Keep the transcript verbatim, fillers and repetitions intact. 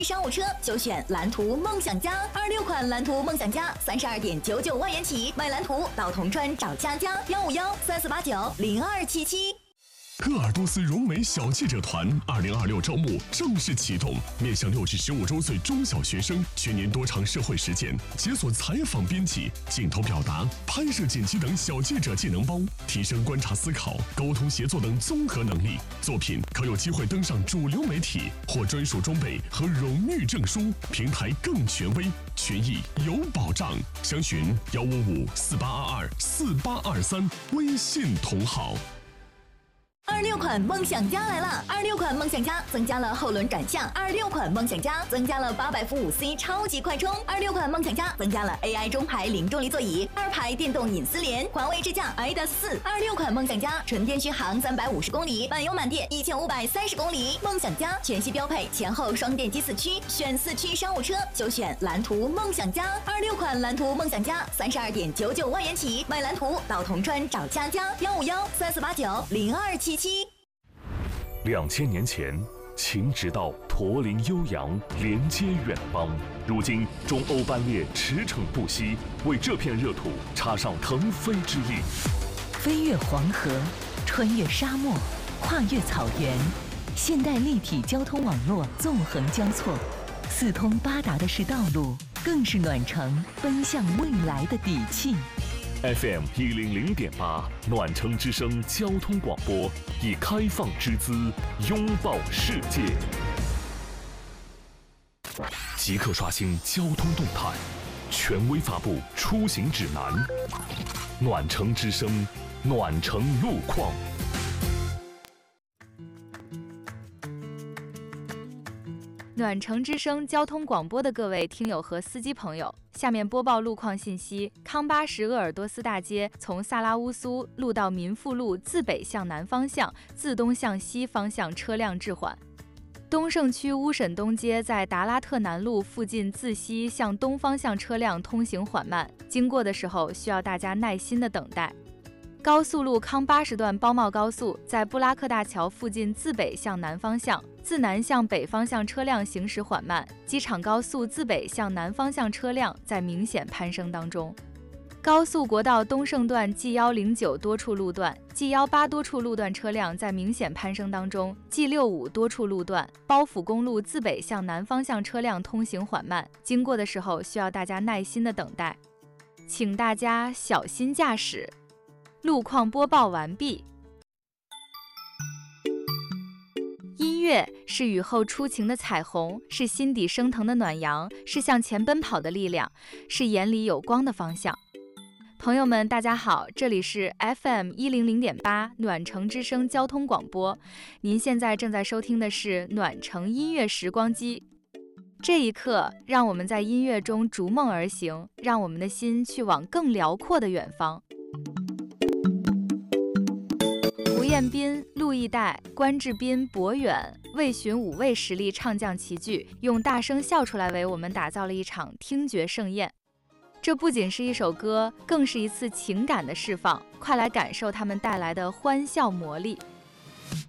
商务车就选蓝图梦想家，二六款蓝图梦想家三十二点九九万元起，买蓝图到铜川找佳佳，幺五幺三四八九零二七七。 鄂尔多斯融美小记者团二零二六招募正式启动，面向六至十五周岁中小学生，全年多场社会实践，解锁采访编辑、镜头表达、拍摄剪辑等小记者技能包，提升观察思考、沟通协作等综合能力。作品可有机会登上主流媒体，获专属装备和荣誉证书，平台更权威，权益有保障。详询幺五五四八二二四八二三，微信同号。 二六款梦想家来了！二六款梦想家增加了后轮转向，二六款梦想家增加了八百伏五 C 超级快充，二六款梦想家增加了 A I 中排零重力座椅，二排电动隐私帘，环卫支架 I D A S 四。二六款梦想家纯电续航三百五十公里，满油满电一千五百三十公里。梦想家全系标配前后双电机四驱，选四驱商务车就选蓝图梦想家。二六款蓝图梦想家三十二点九九万元起，买蓝图到铜川找佳佳，幺五幺三四八九零二七七。 两千年前，秦直道驼铃悠扬，连接远邦。如今，中欧班列驰骋不息，为这片热土插上腾飞之翼。 飞越黄河，穿越沙漠，跨越草原，现代立体交通网络纵横交错，四通八达的是道路，更是暖城奔向未来的底气。 F M 一零零点八暖城之声交通广播，以开放之姿拥抱世界。即刻刷新交通动态，权威发布出行指南。暖城之声，暖城路况。 暖城之声交通广播的各位听友和司机朋友，下面播报路况信息。康巴什鄂尔多斯大街从萨拉乌苏路到民富路自北向南方向，自东向西方向车辆滞缓。东胜区乌沈东街在达拉特南路附近自西向东方向车辆通行缓慢，经过的时候需要大家耐心的等待。高速路康巴什段包茂高速在布拉克大桥附近自北向南方向，自南向北方向车辆行驶缓慢，机场高速自北向南方向车辆在明显攀升当中。高速国道东胜段 G 一零九多处路段 G 一八多处路段车辆在明显攀升当中， G 六五多处路段包府公路自北向南方向车辆通行缓慢，经过的时候需要大家耐心的等待，请大家小心驾驶。路况播报完毕。音乐是雨后初晴的彩虹，是心底升腾的暖阳，是向前奔跑的力量，是眼里有光的方向。朋友们大家好，这里是 F M 一零零点八暖城之声交通广播，您现在正在收听的是暖城音乐时光机。这一刻，让我们在音乐中逐梦而行，让我们的心去往更辽阔的远方。胡彦斌、陆毅代、关智斌、博远、魏巡五位实力唱将齐聚，用大声笑出来为我们打造了一场听觉盛宴。这不仅是一首歌，更是一次情感的释放，快来感受他们带来的欢笑魔力。